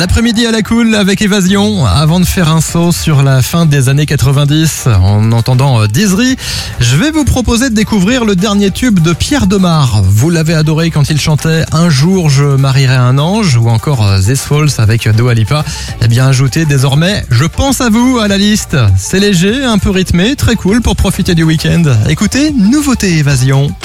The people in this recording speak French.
L'après-midi à la cool avec Évasion. Avant de faire un saut sur la fin des années 90 en entendant Dizzy, je vais vous proposer de découvrir le dernier tube de Pierre Demar. Vous l'avez adoré quand il chantait Un jour je marierai un ange ou encore This Falls avec Dua Lipa. Eh bien ajoutez désormais Je pense à vous à la liste. C'est léger, un peu rythmé, très cool pour profiter du week-end. Écoutez, nouveauté Évasion.